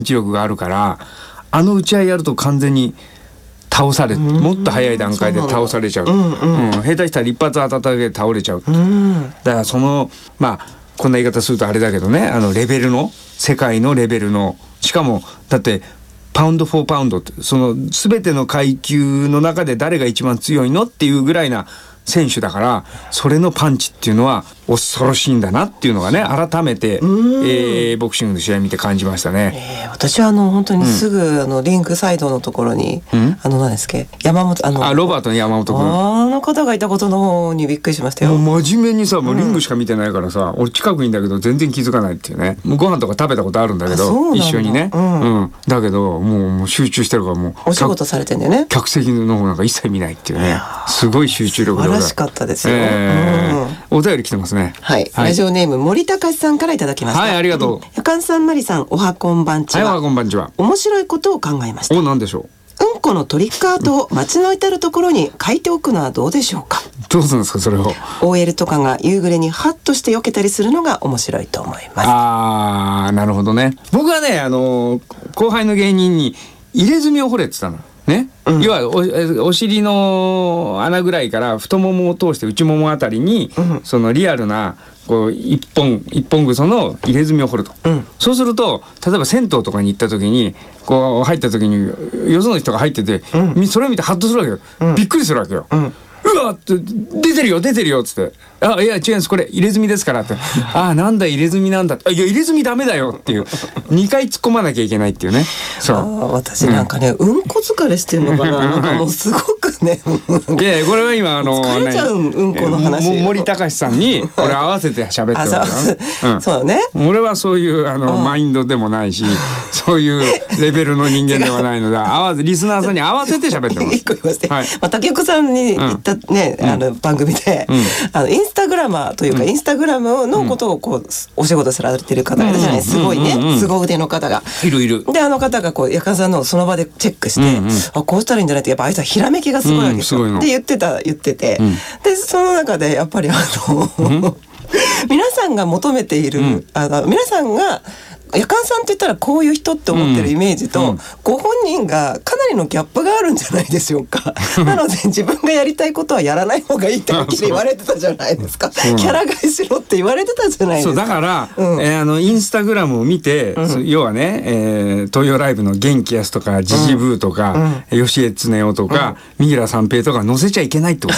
知力があるから、あの打ち合いやると完全に倒され、もっと早い段階で倒されちゃう、下手したら一発当たっただけで倒れちゃう、だからそのまあこんな言い方するとあれだけどね、レベルの世界のレベルの、しかもだってパウンドフォーパウンドって、その全ての階級の中で誰が一番強いのっていうぐらいな選手だから、それのパンチっていうのは恐ろしいんだなっていうのがね、改めて、ボクシングの試合見て感じましたね。 私は本当にすぐ、リングサイドのところに、何ですか、山本ロバートの山本君、 あの方がいたことの方にびっくりしましたよ。 もう真面目にさ、もうリングしか見てないからさ、俺近くにいんだけど全然気づかないっていうね。ご飯とか食べたことあるんだけど、一緒にね、だけどもう集中してるから、もうお仕事されてんだよね。 客席の方なんか一切見ないっていうね、すごい集中力で。 素晴らしかったですよ。 お便り来てますね。 はい、ラジオネーム森高さんからいただきました。 はい、ありがとう。 やかんさん、まりさん、おはこんばんちは。 はい、おはこんばんちは。 面白いことを考えました。 お、なんでしょう。うんこのトリックアートを街の至るところに書いておくのはどうでしょうか。 どうするんですかそれを。 OL とかが夕暮れにハッとして避けたりするのが面白いと思います。 あー、なるほどね。僕はね、後輩の芸人に入れ墨を掘れって言ったのね、要は お尻の穴ぐらいから太ももを通して内ももあたりに、そのリアルなこう一本ぐその入れ墨を掘ると、そうすると例えば銭湯とかに行った時にこう入った時によその人が入ってて、それを見てハッとするわけよ、びっくりするわけよ、うわって出てるよっつって、あ、いや違うんです、これ入れ墨ですからってあ、なんだ入れ墨なんだ、いや入れ墨ダメだよっていう2回突っ込まなきゃいけないっていうね。そう、 私なんかね、うんこ疲れしてるのかな、なんかもうすごくねいやこれは今疲れちゃう、うんこの話森高さんにこれ合わせて喋ってるからね。 そうだね。 俺はそういうマインドでもないし、そういうレベルの人間ではないのでリスナーさんに合わせて喋ってます。 一個言いまして、竹岡さんに言ったね、番組で、インスタグラマーというか、インスタグラムのことをこうお仕事されてる方がいるじゃない、すごいね、凄腕の方がいる。 で方がこうやかんさんのその場でチェックして、あ、こうしたらいいんじゃないって、やっぱあいつはひらめきがすごいわけですよ。で言ってて、でその中でやっぱり皆さんが求めている、皆さんがやかんさんって言ったらこういう人って思ってるイメージと、ご本人がかなりのギャップがあるんじゃないでしょうかなので自分がやりたいことはやらない方がいいってはっきり言われてたじゃないですか。キャラ替えしろって言われてたじゃないですか。 そうだから、インスタグラムを見て、要はね、東洋ライブの元気やすとかジジブーとか、吉江恒夫とか、三浦三平とか載せちゃいけないってこと、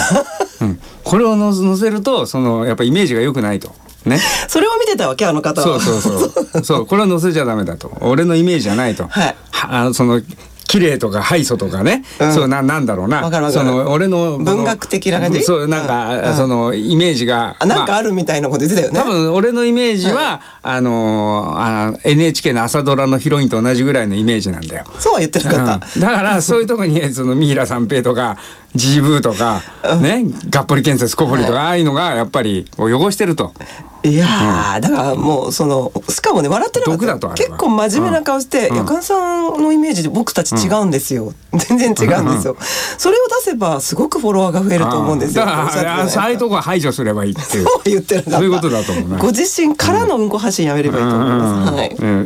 これを載せるとやっぱイメージが良くないとね、 それを見てたわけ、あの方は。 そうこれは載せちゃダメだと、俺のイメージじゃないと、綺麗とか敗訴とかね、そうなんだろうな、俺の文学的な感じ、 そうなんか、そのイメージがなんかあるみたいなこと言ってたよね。 多分俺のイメージは、NHK の朝ドラのヒロインと同じぐらいのイメージなんだよ。 そうは言ってなかった、 だからそういうとこに三平三平とかジジブーとかね、がっぽり建設小堀とか、ああいうのがやっぱり汚してると。 いやだからもうしかもね、笑ってなかった。結構真面目な顔して、やかんさんのイメージで僕たち違うんですよ、全然違うんですよ、それを出せばすごくフォロワーが増えると思うんですよ。 だからああいうとこは排除すればいいっていう、 そう言ってるんだ。 そういうことだと思うね。 ご自身からのうんこ発信やめればいいと思います。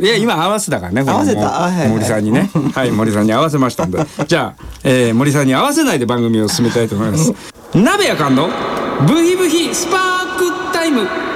いや今合わせたからね、 合わせた、 森さんにね森さんに合わせましたんでじゃあ、森さんに合わせないで番組を進めたいと思います。鍋やかんのブヒブヒスパークタイム。